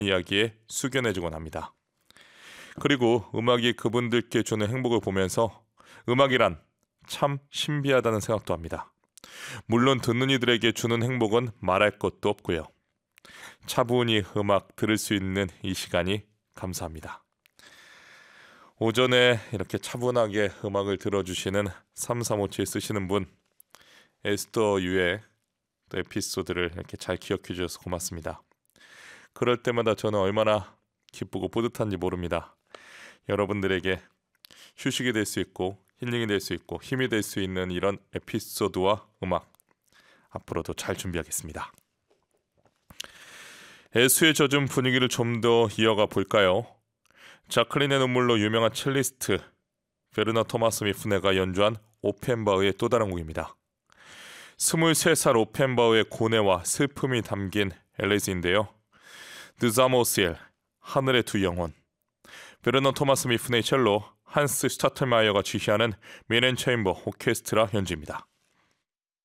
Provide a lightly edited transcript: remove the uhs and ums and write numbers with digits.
이야기에 숙연해지곤 합니다. 그리고 음악이 그분들께 주는 행복을 보면서 음악이란 참 신비하다는 생각도 합니다. 물론 듣는 이들에게 주는 행복은 말할 것도 없고요. 차분히 음악 들을 수 있는 이 시간이 감사합니다. 오전에 이렇게 차분하게 음악을 들어주시는 3357 쓰시는 분, 에스더 유의 또 에피소드를 이렇게 잘 기억해 주셔서 고맙습니다. 그럴 때마다 저는 얼마나 기쁘고 뿌듯한지 모릅니다. 여러분들에게 휴식이 될 수 있고 힐링이 될 수 있고 힘이 될 수 있는 이런 에피소드와 음악 앞으로도 잘 준비하겠습니다. 애수에 젖은 분위기를 좀 더 이어가 볼까요? 자클린의 눈물로 유명한 첼리스트 베르나 토마스 미프네가 연주한 오펜바흐의 또 다른 곡입니다. 23살 오펜바흐의 고뇌와 슬픔이 담긴 엘레지인데요. 드자모스엘 하늘의 두 영혼, 베르나 토마스 미프네의 첼로, 한스 슈타틀마이어가 지휘하는 미넨 체인버 오케스트라 연주입니다.